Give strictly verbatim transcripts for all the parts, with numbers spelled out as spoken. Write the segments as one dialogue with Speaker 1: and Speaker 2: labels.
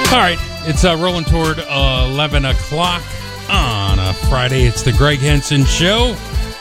Speaker 1: All right, it's uh, rolling toward uh, eleven o'clock on a Friday. It's the Greg Henson Show.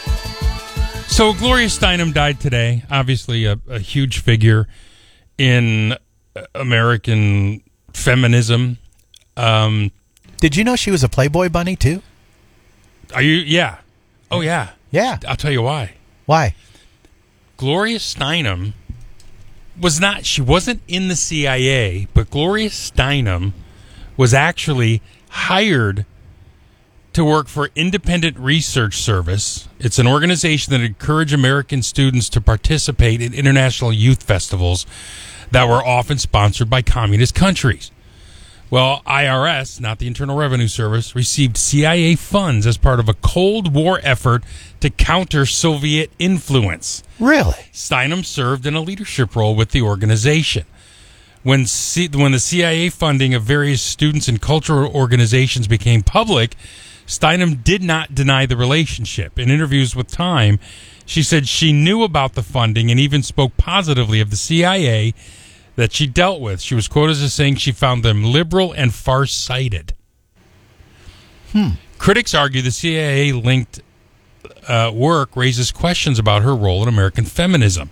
Speaker 1: So Gloria Steinem died today. Obviously a, a huge figure in American feminism. Um,
Speaker 2: Did you know she was a Playboy bunny, too?
Speaker 1: Are you? Yeah. Oh, yeah.
Speaker 2: Yeah.
Speaker 1: I'll tell you why.
Speaker 2: Why?
Speaker 1: Gloria Steinem was not, she wasn't in the C I A, but Gloria Steinem was actually hired to work for Independent Research Service. It's an organization that encouraged American students to participate in international youth festivals that were often sponsored by communist countries. Well, I R S, not the Internal Revenue Service, received C I A funds as part of a Cold War effort to counter Soviet influence.
Speaker 2: Really?
Speaker 1: Steinem served in a leadership role with the organization. When C- when the C I A funding of various students and cultural organizations became public, Steinem did not deny the relationship. In interviews with Time, she said she knew about the funding and even spoke positively of the C I A that she dealt with. She was quoted as saying she found them liberal and far-sighted.
Speaker 2: Hmm.
Speaker 1: Critics argue the C I A-linked uh, work raises questions about her role in American feminism.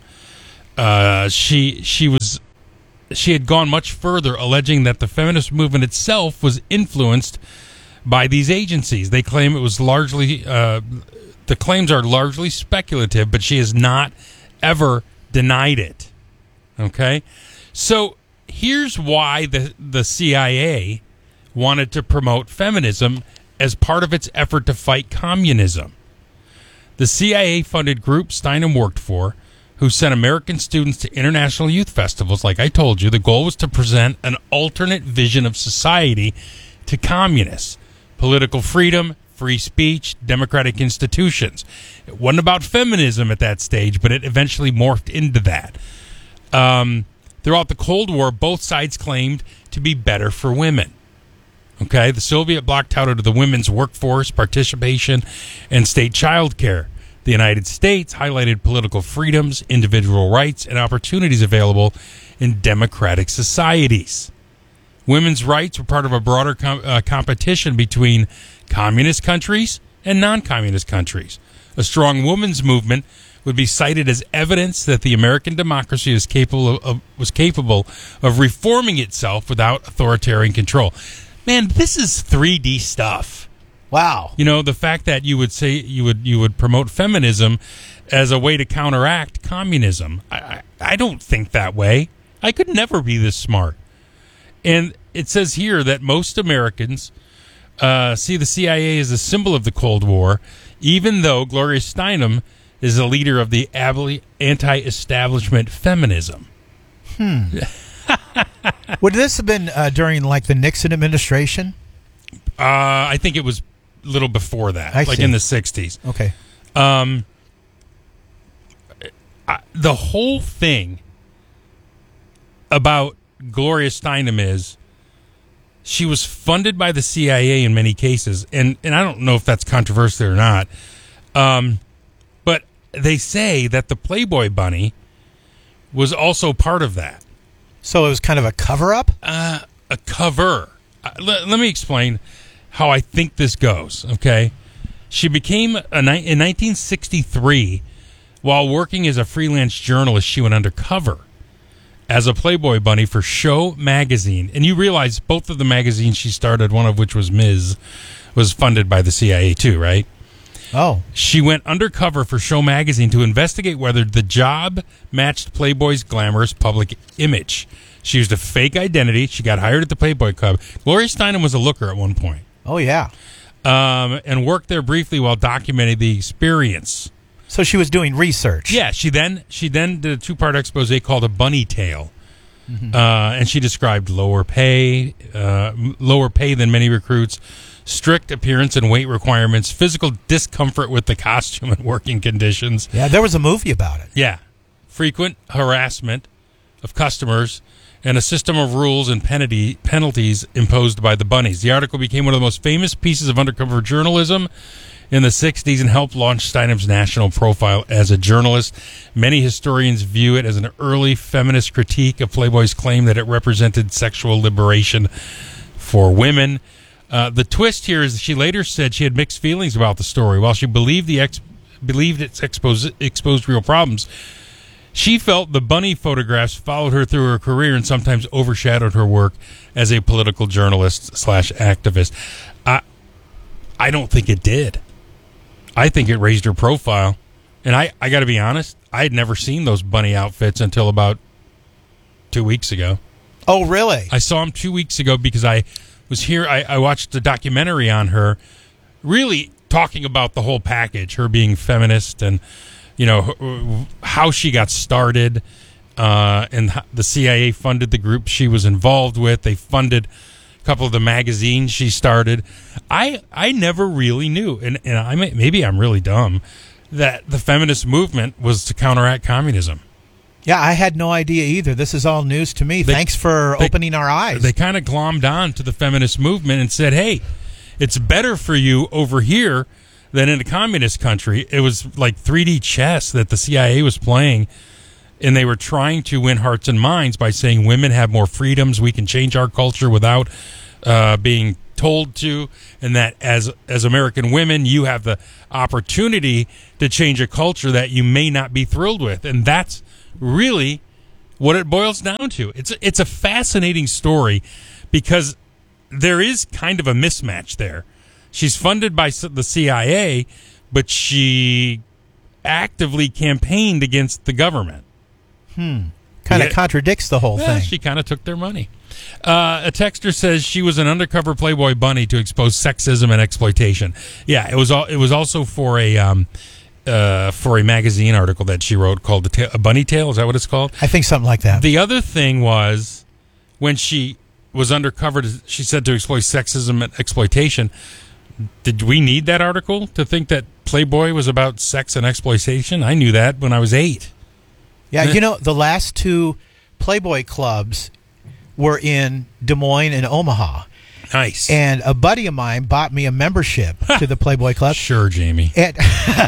Speaker 1: Uh, she she was she had gone much further, alleging that the feminist movement itself was influenced by these agencies. They claim it was largely uh, the claims are largely speculative, but she has not ever denied it. Okay. So here's why the, the C I A wanted to promote feminism as part of its effort to fight communism. The C I A-funded group Steinem worked for, who sent American students to international youth festivals, like I told you, the goal was to present an alternate vision of society to communists. Political freedom, free speech, democratic institutions. It wasn't about feminism at that stage, but it eventually morphed into that. Um... Throughout the Cold War, both sides claimed to be better for women. Okay, the Soviet bloc touted the women's workforce, participation, and state child care. The United States highlighted political freedoms, individual rights, and opportunities available in democratic societies. Women's rights were part of a broader com- uh, competition between communist countries and non-communist countries. A strong women's movement would be cited as evidence that the American democracy is capable of, of, was capable of reforming itself without authoritarian control. Man, this is three D stuff.
Speaker 2: Wow.
Speaker 1: You know, the fact that you would say you would you would promote feminism as a way to counteract communism. I, I, I don't think that way. I could never be this smart. And it says here that most Americans uh, see the C I A as a symbol of the Cold War, even though Gloria Steinem is a leader of the anti-establishment feminism.
Speaker 2: Hmm. Would this have been uh, during, like, the Nixon administration?
Speaker 1: Uh, I think it was a little before that,
Speaker 2: I
Speaker 1: like
Speaker 2: see.
Speaker 1: in the sixties.
Speaker 2: Okay.
Speaker 1: Um, I, the whole thing about Gloria Steinem is she was funded by the C I A in many cases, and, and I don't know if that's controversial or not. Um, but they say that the Playboy bunny was also part of that.
Speaker 2: So it was kind of a cover-up?
Speaker 1: Uh, a cover. Uh, let, let me explain how I think this goes, okay? She became, a ni- in nineteen sixty-three, while working as a freelance journalist, she went undercover as a Playboy bunny for Show Magazine. And you realize both of the magazines she started, one of which was Miz, was funded by the C I A too, right?
Speaker 2: Oh.
Speaker 1: She went undercover for Show Magazine to investigate whether the job matched Playboy's glamorous public image. She used a fake identity. She got hired at the Playboy Club. Gloria Steinem was a looker at one point.
Speaker 2: Oh, yeah.
Speaker 1: Um, and worked there briefly while documenting the experience.
Speaker 2: So she was doing research.
Speaker 1: Yeah, she then she then did a two-part expose called A Bunny Tale.
Speaker 2: Mm-hmm.
Speaker 1: Uh, and she described lower pay, uh, lower pay than many recruits, strict appearance and weight requirements, physical discomfort with the costume and working conditions.
Speaker 2: Yeah, there was a movie about it.
Speaker 1: Yeah. Frequent harassment of customers and a system of rules and penalty, penalties imposed by the bunnies. The article became one of the most famous pieces of undercover journalism in the sixties and helped launch Steinem's national profile as a journalist. Many historians view it as an early feminist critique of Playboy's claim that it represented sexual liberation for women. Uh, the twist here is that she later said she had mixed feelings about the story. While she believed the ex- believed it exposed, exposed real problems, she felt the bunny photographs followed her through her career and sometimes overshadowed her work as a political journalist slash activist. I, I don't think it did. I think it raised her profile. And I, I got to be honest, I had never seen those bunny outfits until about two weeks ago.
Speaker 2: Oh, really?
Speaker 1: I saw them two weeks ago because I was here. I, I watched a documentary on her, really talking about the whole package, her being feminist and, you know, how she got started. Uh, and the C I A funded the group she was involved with. They funded a couple of the magazines she started. I I never really knew, and, and I may, maybe I'm really dumb, that the feminist movement was to counteract communism.
Speaker 2: Yeah, I had no idea either. This is all news to me.
Speaker 1: They,
Speaker 2: Thanks for
Speaker 1: they,
Speaker 2: opening our eyes.
Speaker 1: They kind of glommed on to the feminist movement and said, hey, it's better for you over here than in a communist country. It was like three D chess that the C I A was playing, and they were trying to win hearts and minds by saying women have more freedoms, we can change our culture without uh, being told to, and that as as American women, you have the opportunity to change a culture that you may not be thrilled with. And that's really what it boils down to. It's it's a fascinating story because there is kind of a mismatch there. She's funded by the C I A, but she actively campaigned against the government.
Speaker 2: Hmm. Kind of
Speaker 1: Yeah.
Speaker 2: contradicts the whole
Speaker 1: Yeah,
Speaker 2: thing.
Speaker 1: she kind of took their money. Uh, a texter says she was an undercover Playboy bunny to expose sexism and exploitation. Yeah, it was. All, it was also for a um, uh, for a magazine article that she wrote called "A, Ta- a Bunny Tale." Is that what it's called?
Speaker 2: I think something like that.
Speaker 1: The other thing was when she was undercover, to, she said to exploit sexism and exploitation. Did we need that article to think that Playboy was about sex and exploitation? I knew that when I was eight.
Speaker 2: Yeah, you know, the last two Playboy clubs were in Des Moines and Omaha.
Speaker 1: Nice.
Speaker 2: And a buddy of mine bought me a membership to the Playboy Club.
Speaker 1: Sure, Jamie.
Speaker 2: And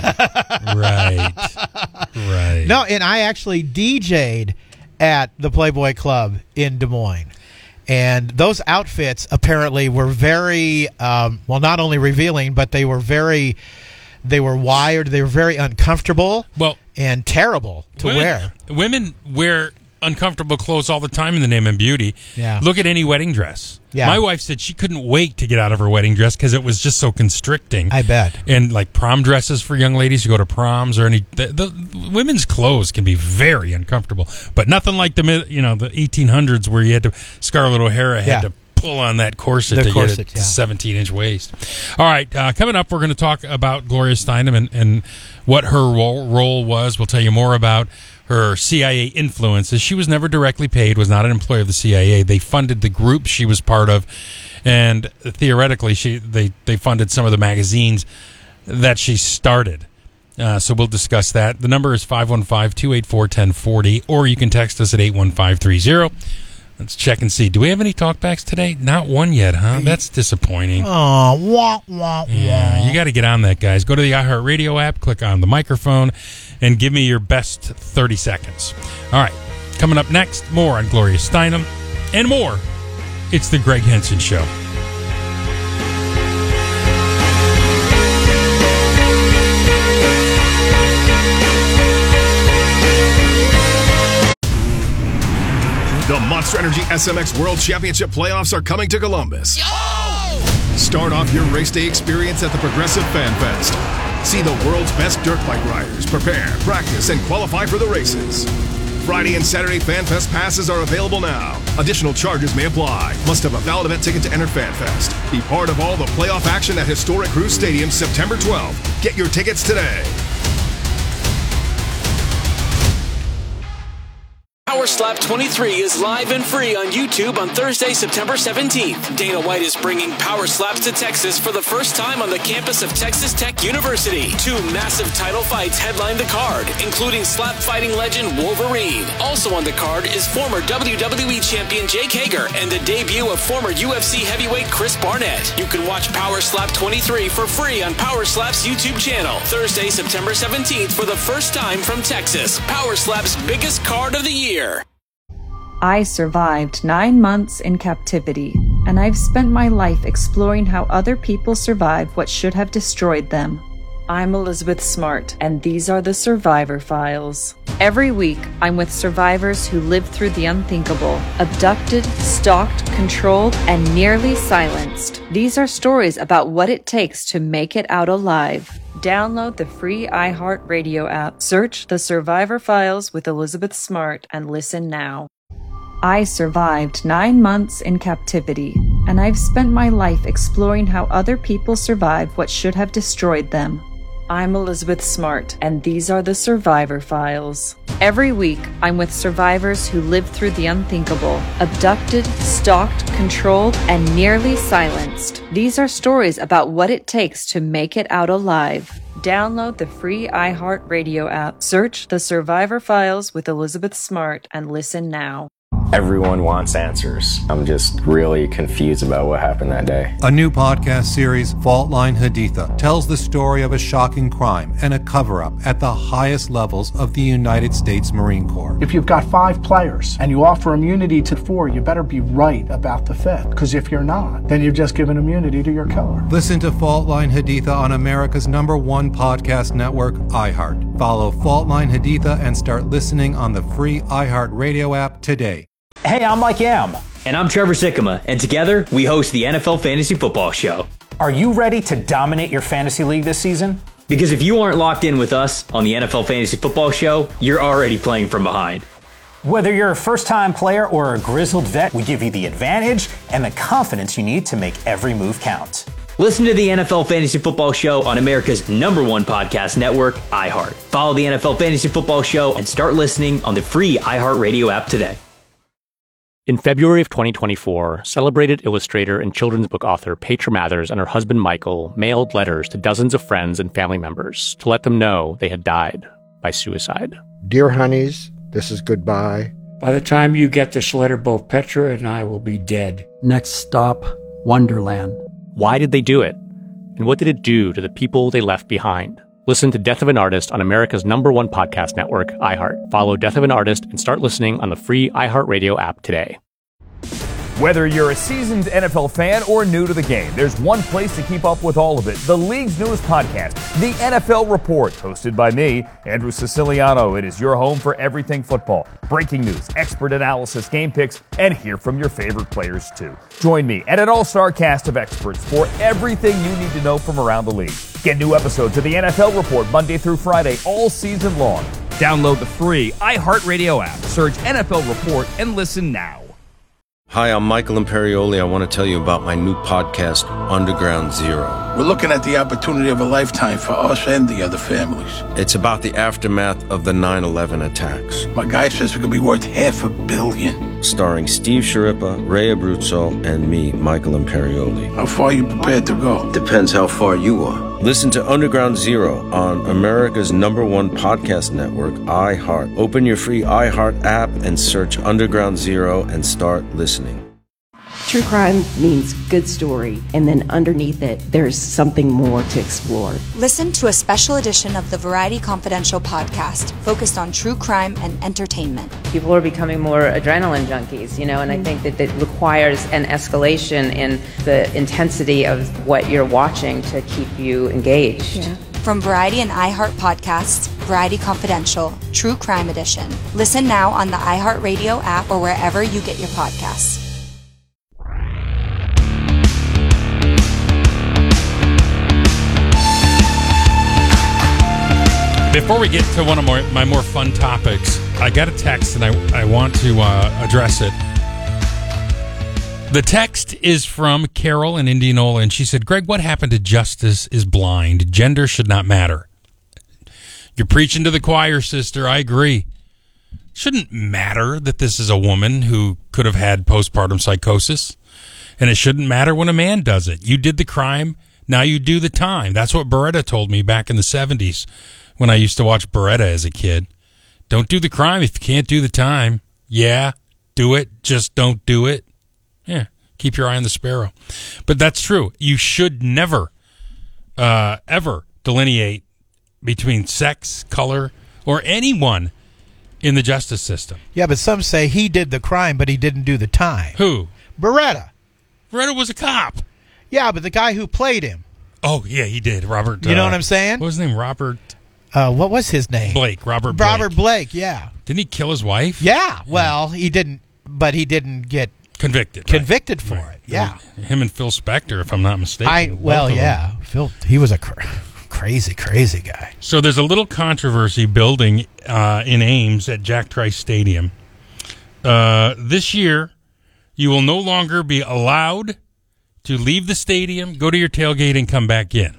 Speaker 1: Right. Right.
Speaker 2: no, and I actually D J'd at the Playboy Club in Des Moines. And those outfits apparently were very, um, well, not only revealing, but they were very, they were wired, they were very uncomfortable
Speaker 1: Well,
Speaker 2: and terrible to
Speaker 1: women,
Speaker 2: wear.
Speaker 1: Women wear uncomfortable clothes all the time in the name of beauty.
Speaker 2: Yeah.
Speaker 1: Look at any wedding dress.
Speaker 2: Yeah.
Speaker 1: My wife said she couldn't wait to get out of her wedding dress because it was just so constricting.
Speaker 2: I bet.
Speaker 1: And like prom dresses for young ladies who go to proms or any the, the women's clothes can be very uncomfortable, but nothing like the mid- you know the eighteen hundreds where you had to Scarlett O'Hara had
Speaker 2: Yeah.
Speaker 1: to pull on that corset
Speaker 2: The
Speaker 1: to
Speaker 2: corset,
Speaker 1: get a
Speaker 2: yeah.
Speaker 1: seventeen inch waist. All right, uh, coming up, we're going to talk about Gloria Steinem and, and what her role, role was. We'll tell you more about her C I A influences. She was never directly paid, was not an employee of the C I A. They funded the group she was part of, and theoretically, she they, they funded some of the magazines that she started. Uh, so we'll discuss that. The number is five one five, two eight four, one zero four zero, or you can text us at eight one five three zero. Let's check and see. Do we have any talkbacks today? Not one yet, huh? That's disappointing.
Speaker 2: Oh, wah, wah,
Speaker 1: Yeah,
Speaker 2: wah.
Speaker 1: you got to get on that, guys. Go to the iHeartRadio app, click on the microphone, and give me your best thirty seconds. All right, coming up next, more on Gloria Steinem and more. It's the Greg Henson Show.
Speaker 3: The Monster Energy S M X World Championship playoffs are coming to Columbus. Start off your race day experience at the Progressive Fan Fest. See the world's best dirt bike riders prepare, practice, and qualify for the races. Friday and Saturday Fan Fest passes are available now. Additional charges may apply. Must have a valid event ticket to enter Fan Fest. Be part of all the playoff action at historic Cruz Stadium September twelfth. Get your tickets today.
Speaker 4: Our Slap twenty-three is live and free on YouTube on Thursday, September seventeenth. Dana White is bringing Power Slaps to Texas for the first time on the campus of Texas Tech University. Two massive title fights headline the card, including slap fighting legend Wolverine. Also on the card is former W W E champion Jake Hager and the debut of former U F C heavyweight Chris Barnett. You can watch Power Slap twenty-three for free on Power Slap's YouTube channel Thursday, September seventeenth for the first time from Texas. Power Slap's biggest card of the year.
Speaker 5: I survived nine months in captivity, and I've spent my life exploring how other people survive what should have destroyed them. I'm Elizabeth Smart, and these are the Survivor Files. Every week, I'm with survivors who lived through the unthinkable, abducted, stalked, controlled, and nearly silenced. These are stories about what it takes to make it out alive. Download the free iHeartRadio app, search The Survivor Files with Elizabeth Smart, and listen now. I survived nine months in captivity, and I've spent my life exploring how other people survive what should have destroyed them. I'm Elizabeth Smart, and these are the Survivor Files. Every week, I'm with survivors who lived through the unthinkable, abducted, stalked, controlled, and nearly silenced. These are stories about what it takes to make it out alive. Download the free iHeartRadio app, search The Survivor Files with Elizabeth Smart, and listen now.
Speaker 6: Everyone wants answers. I'm just really confused about what happened that day.
Speaker 7: A new podcast series, Fault Line Haditha, tells the story of a shocking crime and a cover-up at the highest levels of the United States Marine Corps.
Speaker 8: If you've got five players and you offer immunity to four, you better be right about the fifth. Because if you're not, then you've just given immunity to your killer.
Speaker 7: Listen to Fault Line Haditha on America's number one podcast network, iHeart. Follow Fault Line Haditha and start listening on the free iHeartRadio app today.
Speaker 9: Hey, I'm Mike Yam.
Speaker 10: And I'm Trevor Sikkema, and together we host the N F L Fantasy Football Show.
Speaker 9: Are you ready to dominate your fantasy league this season?
Speaker 10: Because if you aren't locked in with us on the N F L Fantasy Football Show, you're already playing from behind.
Speaker 9: Whether you're a first-time player or a grizzled vet, we give you the advantage and the confidence you need to make every move count.
Speaker 10: Listen to the N F L Fantasy Football Show on America's number one podcast network, iHeart. Follow the N F L Fantasy Football Show and start listening on the free iHeartRadio app today.
Speaker 11: In February of twenty twenty-four, celebrated illustrator and children's book author Petra Mathers and her husband Michael mailed letters to dozens of friends and family members to let them know they had died by suicide.
Speaker 12: Dear honeys, this is goodbye.
Speaker 13: By the time you get this letter, both Petra and I will be dead.
Speaker 14: Next stop, Wonderland.
Speaker 11: Why did they do it? And what did it do to the people they left behind? Listen to Death of an Artist on America's number one podcast network, iHeart. Follow Death of an Artist and start listening on the free iHeartRadio app today.
Speaker 15: Whether you're a seasoned N F L fan or new to the game, there's one place to keep up with all of it. The league's newest podcast, The N F L Report, hosted by me, Andrew Siciliano. It is your home for everything football. Breaking news, expert analysis, game picks, and hear from your favorite players too. Join me and an all-star cast of experts for everything you need to know from around the league. Get new episodes of The N F L Report Monday through Friday all season long. Download the free iHeartRadio app, search N F L Report, and listen now.
Speaker 16: Hi, I'm Michael Imperioli. I want to tell you about my new podcast, Underground Zero.
Speaker 17: We're looking at the opportunity of a lifetime for us and the other families.
Speaker 16: It's about the aftermath of the nine eleven attacks.
Speaker 17: My guy says it could be worth half a billion.
Speaker 16: Starring Steve Sciarippa, Ray Abruzzo, and me, Michael Imperioli.
Speaker 17: How far are you prepared to go?
Speaker 16: Depends how far you are. Listen to Underground Zero on America's number one podcast network, iHeart. Open your free iHeart app and search Underground Zero and start listening.
Speaker 18: True crime means good story, and then underneath it, there's something more to explore.
Speaker 19: Listen to a special edition of the Variety Confidential podcast focused on true crime and entertainment.
Speaker 20: People are becoming more adrenaline junkies, you know, and I think that it requires an escalation in the intensity of what you're watching to keep you engaged.
Speaker 19: Yeah. From Variety and iHeart podcasts, Variety Confidential, True Crime Edition. Listen now on the iHeartRadio app or wherever you get your podcasts.
Speaker 1: Before we get to one of my, my more fun topics, I got a text and I, I want to uh, address it. The text is from Carol in Indianola, and she said, Greg, what happened to justice is blind? Gender should not matter. You're preaching to the choir, sister. I agree. Shouldn't matter that this is a woman who could have had postpartum psychosis. And it shouldn't matter when a man does it. You did the crime, now you do the time. That's what Beretta told me back in the seventies when I used to watch Beretta as a kid. Don't do the crime if you can't do the time. Yeah, do it, just don't do it. Yeah, keep your eye on the sparrow. But that's true. You should never, uh, ever delineate between sex, color, or anyone in the justice system.
Speaker 2: Yeah, but some say he did the crime, but he didn't do the time.
Speaker 1: Who?
Speaker 2: Beretta.
Speaker 1: Beretta was a cop.
Speaker 2: Yeah, but the guy who played him.
Speaker 1: Oh, yeah, he did. Robert.
Speaker 2: You know
Speaker 1: uh,
Speaker 2: what I'm saying?
Speaker 1: What was his name? Robert
Speaker 2: Uh, what was his name?
Speaker 1: Blake. Robert Blake.
Speaker 2: Robert Blake, yeah.
Speaker 1: Didn't he kill his wife?
Speaker 2: Yeah, well, he didn't, but he didn't get
Speaker 1: Convicted.
Speaker 2: convicted
Speaker 1: right.
Speaker 2: for
Speaker 1: Right.
Speaker 2: it. Yeah.
Speaker 1: Him and Phil Spector, if I'm not mistaken.
Speaker 2: I
Speaker 1: both
Speaker 2: Well,
Speaker 1: of them.
Speaker 2: yeah. Phil, he was a cr- crazy, crazy guy.
Speaker 1: So there's a little controversy building uh, in Ames at Jack Trice Stadium. Uh, this year, you will no longer be allowed to leave the stadium, go to your tailgate, and come back in.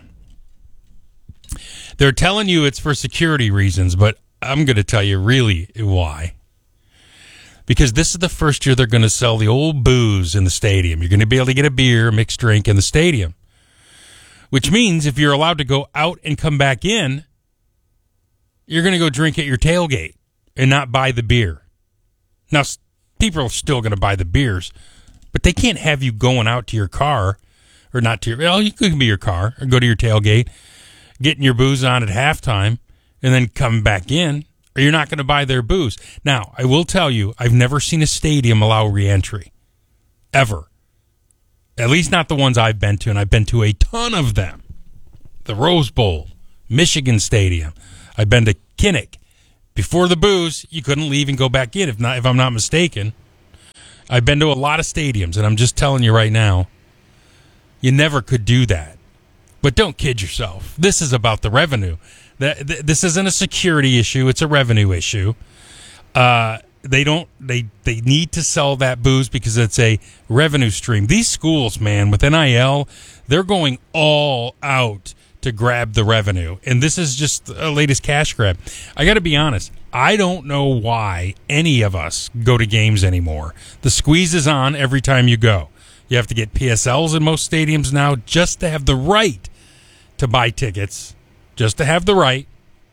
Speaker 1: They're telling you it's for security reasons, but I'm going to tell you really why. Because this is the first year they're going to sell the old booze in the stadium. You're going to be able to get a beer, mixed drink in the stadium. Which means if you're allowed to go out and come back in, you're going to go drink at your tailgate and not buy the beer. Now, people are still going to buy the beers, but they can't have you going out to your car, or not to your, well, you could be your car, or go to your tailgate, getting your booze on at halftime, and then come back in, or you're not going to buy their booze. Now, I will tell you, I've never seen a stadium allow reentry. Ever. At least not the ones I've been to, and I've been to a ton of them. The Rose Bowl, Michigan Stadium. I've been to Kinnick. Before the booze, you couldn't leave and go back in, if not, if I'm not mistaken. I've been to a lot of stadiums, and I'm just telling you right now, you never could do that. But don't kid yourself. This is about the revenue. This isn't a security issue. It's a revenue issue. Uh, they don't. They they need to sell that booze because it's a revenue stream. These schools, man, with N I L, they're going all out to grab the revenue. And this is just the latest cash grab. I got to be honest. I don't know why any of us go to games anymore. The squeeze is on every time you go. You have to get P S Ls in most stadiums now just to have the right to buy tickets, just to have the right.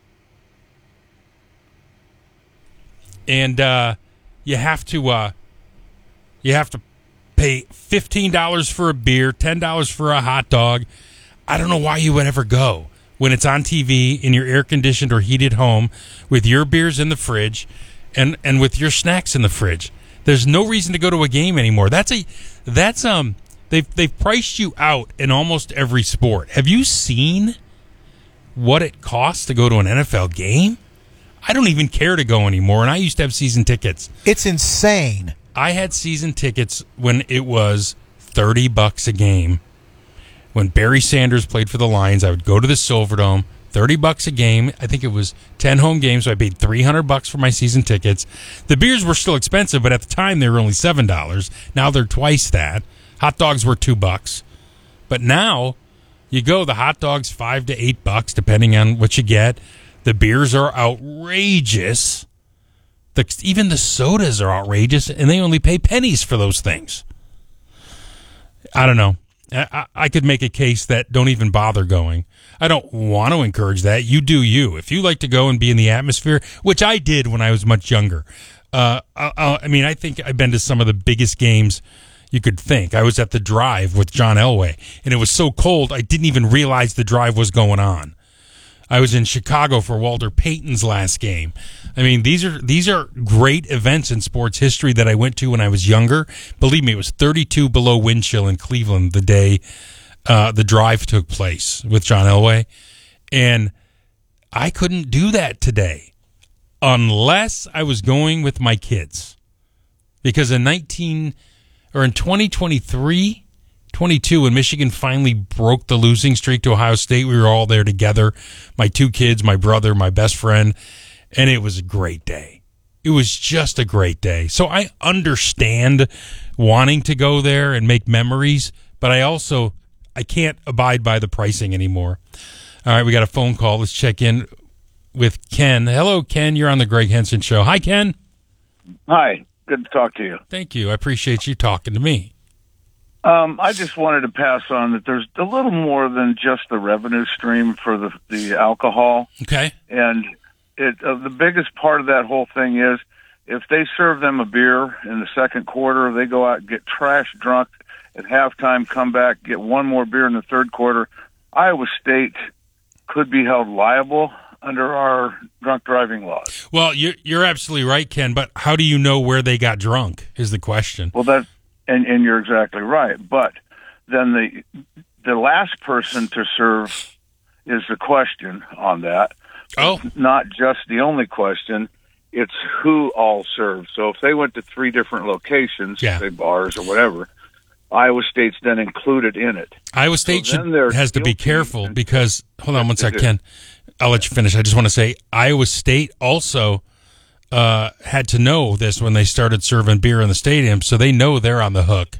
Speaker 1: And uh, you have to uh, you have to pay fifteen dollars for a beer, ten dollars for a hot dog. I don't know why you would ever go when it's on T V in your air-conditioned or heated home with your beers in the fridge and, and with your snacks in the fridge. There's no reason to go to a game anymore. That's a that's um they've they've priced you out in almost every sport. Have you seen what it costs to go to an N F L game? I don't even care to go anymore, and I used to have season tickets.
Speaker 2: It's insane.
Speaker 1: I had season tickets when it was thirty bucks a game. When Barry Sanders played for the Lions, I would go to the Silverdome, thirty bucks a game. I think it was ten home games, so I paid three hundred bucks for my season tickets. The beers were still expensive, but at the time they were only seven dollars. Now they're twice that. Hot dogs were two bucks. But now you go, the hot dogs five to eight bucks, depending on what you get. The beers are outrageous. The, even the sodas are outrageous, and they only pay pennies for those things. I don't know. I, I could make a case that don't even bother going. I don't want to encourage that. You do you. If you like to go and be in the atmosphere, which I did when I was much younger. Uh, I, I mean, I think I've been to some of the biggest games you could think. I was at the Drive with John Elway, and it was so cold I didn't even realize the Drive was going on. I was in Chicago for Walter Payton's last game. I mean, these are these are great events in sports history that I went to when I was younger. Believe me, it was thirty-two below wind chill in Cleveland the day uh, the Drive took place with John Elway. And I couldn't do that today unless I was going with my kids. Because in nineteen or in twenty twenty-three, twenty-two, when Michigan finally broke the losing streak to Ohio State, we were all there together. My two kids, my brother, my best friend, and it was a great day. It was just a great day. So I understand wanting to go there and make memories, but I also I can't abide by the pricing anymore. All right, we got a phone call. Let's check in with Ken. Hello, Ken. You're on the Greg Henson Show. Hi, Ken.
Speaker 21: Hi. Good to talk to you.
Speaker 1: Thank you. I appreciate you talking to me.
Speaker 21: Um, I just wanted to pass on that there's a little more than just the revenue stream for the the alcohol.
Speaker 1: Okay.
Speaker 21: And it uh, the biggest part of that whole thing is if they serve them a beer in the second quarter, they go out and get trash drunk at halftime, come back, get one more beer in the third quarter, Iowa State could be held liable under our drunk driving laws.
Speaker 1: Well, you're, you're absolutely right, Ken, but how do you know where they got drunk is the question.
Speaker 21: Well, that, and, and you're exactly right. But then the the last person to serve is the question on that.
Speaker 1: Oh.
Speaker 21: It's not just the only question. It's who all serves. So if they went to three different locations,
Speaker 1: yeah.
Speaker 21: say bars or whatever, Iowa State's then included in it.
Speaker 1: Iowa State
Speaker 21: so
Speaker 1: should, has to be careful because, hold on one sec, Ken. I'll let you finish. I just want to say Iowa State also uh, had to know this when they started serving beer in the stadium, so they know they're on the hook.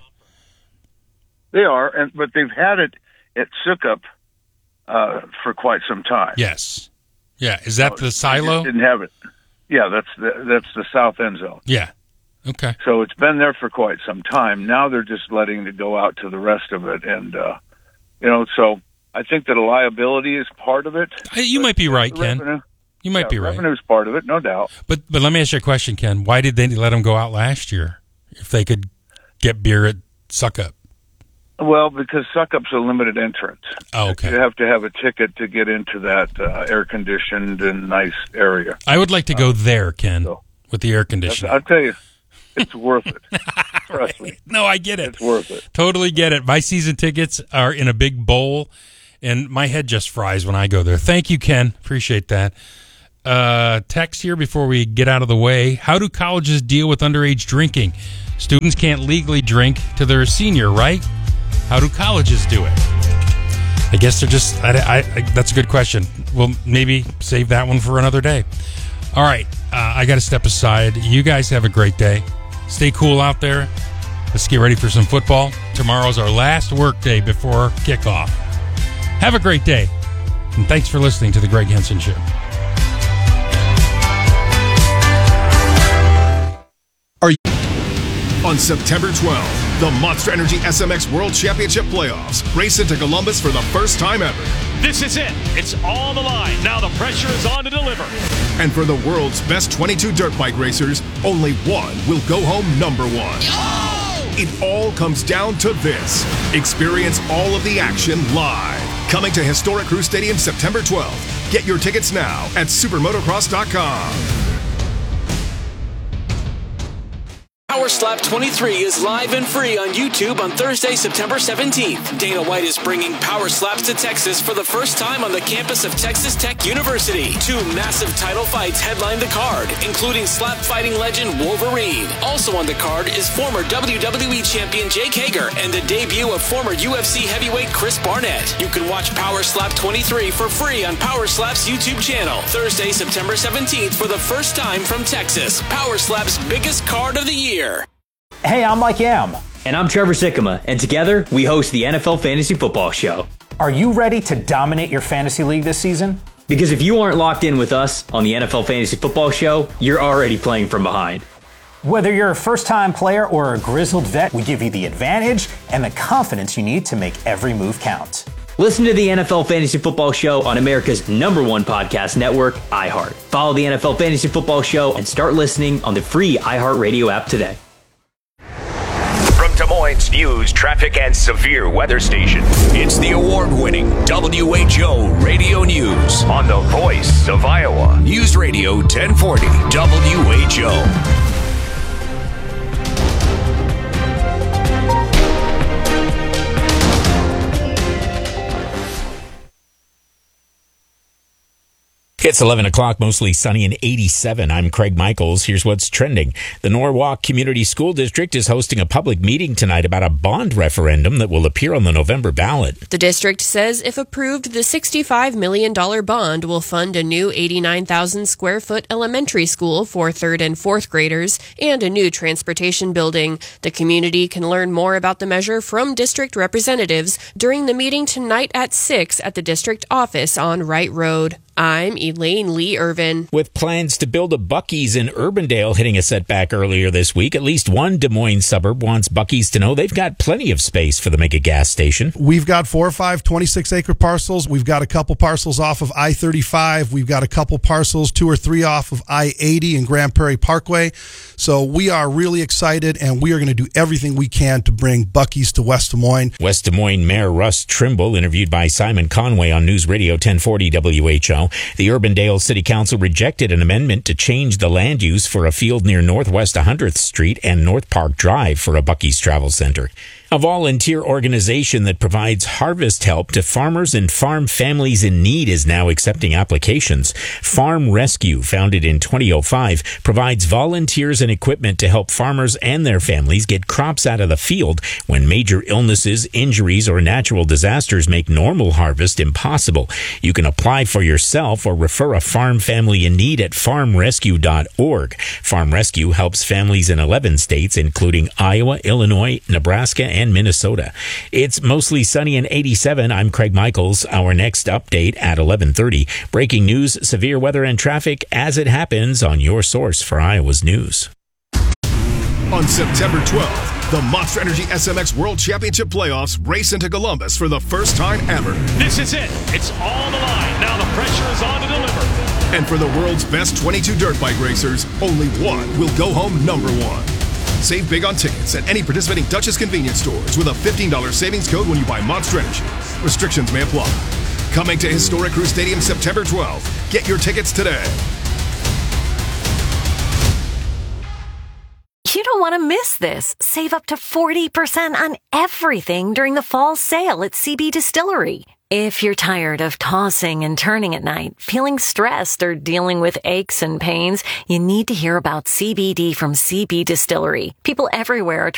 Speaker 21: They are, and but they've had it at Sukup uh, for quite some time.
Speaker 1: Yes. Yeah. Is that the silo?
Speaker 21: Didn't have it. Yeah, that's the, that's the south end zone.
Speaker 1: Yeah. Okay.
Speaker 21: So it's been there for quite some time. Now they're just letting it go out to the rest of it, and uh, you know, so I think that a liability is part of it.
Speaker 1: You might be right, Ken.
Speaker 21: Revenue,
Speaker 1: you might
Speaker 21: yeah,
Speaker 1: be right.
Speaker 21: Revenue is part of it, no doubt.
Speaker 1: But but let me ask you a question, Ken. Why did they let them go out last year if they could get beer at Sukup?
Speaker 21: Well, because Sukup's a limited entrance.
Speaker 1: Oh, okay.
Speaker 21: You have to have a ticket to get into that uh, air-conditioned and nice area.
Speaker 1: I would like to go uh, there, Ken, so, with the air conditioning.
Speaker 21: I'll tell you, it's worth it. Trust me.
Speaker 1: No, I get it.
Speaker 21: It's worth it.
Speaker 1: Totally get it. My season tickets are in a big bowl, and my head just fries when I go there. Thank you, Ken. Appreciate that. Uh, text here before we get out of the way. How do colleges deal with underage drinking? Students can't legally drink till they're a senior, right? How do colleges do it? I guess they're just, I, I, I, that's a good question. We'll maybe save that one for another day. All right, uh, I got to step aside. You guys have a great day. Stay cool out there. Let's get ready for some football. Tomorrow's our last work day before kickoff. Have a great day. And thanks for listening to The Greg Henson Show.
Speaker 3: Are you on September twelfth? The Monster Energy S M X World Championship Playoffs race into Columbus for the first time ever.
Speaker 22: This is it. It's on the line. Now the pressure is on to deliver.
Speaker 3: And for the world's best twenty-two dirt bike racers, only one will go home number one. Oh! It all comes down to this. Experience all of the action live. Coming to Historic Crew Stadium September twelfth. Get your tickets now at supermotocross dot com.
Speaker 4: Power Slap twenty-three is live and free on YouTube on Thursday, September seventeenth. Dana White is bringing Power Slaps to Texas for the first time on the campus of Texas Tech University. Two massive title fights headline the card, including slap fighting legend Wolverine. Also on the card is former W W E champion Jake Hager and the debut of former U F C heavyweight Chris Barnett. You can watch Power Slap twenty-three for free on Power Slap's YouTube channel. Thursday, September seventeenth for the first time from Texas. Power Slap's biggest card of the year.
Speaker 9: Hey, I'm Mike Yam.
Speaker 10: And I'm Trevor Sikkema, and together we host the N F L Fantasy Football Show.
Speaker 9: Are you ready to dominate your fantasy league this season?
Speaker 10: Because if you aren't locked in with us on the N F L Fantasy Football Show, you're already playing from behind.
Speaker 9: Whether you're a first-time player or a grizzled vet, we give you the advantage and the confidence you need to make every move count.
Speaker 10: Listen to the N F L Fantasy Football Show on America's number one podcast network, iHeart. Follow the N F L Fantasy Football Show and start listening on the free iHeartRadio app today.
Speaker 23: From Des Moines News, traffic, and severe weather station, it's the award-winning W H O Radio News on the voice of Iowa. News Radio ten forty W H O.
Speaker 24: It's eleven o'clock, mostly sunny and eighty-seven. I'm Craig Michaels. Here's what's trending. The Norwalk Community School District is hosting a public meeting tonight about a bond referendum that will appear on the November ballot.
Speaker 25: The district says if approved, the sixty-five million dollars bond will fund a new eighty-nine thousand square foot elementary school for third and fourth graders and a new transportation building. The community can learn more about the measure from district representatives during the meeting tonight at six at the district office on Wright Road. I'm Elaine Lee Irvin.
Speaker 24: With plans to build a Buc-ee's in Urbandale hitting a setback earlier this week, at least one Des Moines suburb wants Buc-ee's to know they've got plenty of space for the mega gas station.
Speaker 5: We've got four or five twenty-six acre parcels. We've got a couple parcels off of I thirty-five. We've got a couple parcels, two or three off of I eighty and Grand Prairie Parkway. So we are really excited, and we are going to do everything we can to bring Buc-ee's to West Des Moines.
Speaker 24: West Des Moines Mayor Russ Trimble, interviewed by Simon Conway on News Radio ten forty W H O. The Urbandale City Council rejected an amendment to change the land use for a field near Northwest one hundredth Street and North Park Drive for a Buc-ee's Travel Center. A volunteer organization that provides harvest help to farmers and farm families in need is now accepting applications. Farm Rescue, founded in two thousand five, provides volunteers and equipment to help farmers and their families get crops out of the field when major illnesses, injuries, or natural disasters make normal harvest impossible. You can apply for yourself or refer a farm family in need at farm rescue dot org. Farm Rescue helps families in eleven states, including Iowa, Illinois, Nebraska, and Minnesota. It's mostly sunny and eighty-seven. I'm Craig Michaels. Our next update at eleven thirty. Breaking news, severe weather, and traffic as it happens on your source for Iowa's news.
Speaker 3: On September twelfth, the Monster Energy S M X World Championship Playoffs race into Columbus for the first time ever.
Speaker 22: This is it. It's all on the line. Now the pressure is on to deliver.
Speaker 3: And for the world's best twenty-two dirt bike racers, only one will go home number one. Save big on tickets at any participating Duchess convenience stores with a fifteen dollars savings code when you buy Monster Energy. Restrictions may apply. Coming to Historic Crew Stadium September twelfth. Get your tickets today.
Speaker 6: You don't want to miss this. Save up to forty percent on everything during the fall sale at C B Distillery. If you're tired of tossing and turning at night, feeling stressed, or dealing with aches and pains, you need to hear about C B D from C B Distillery. People everywhere are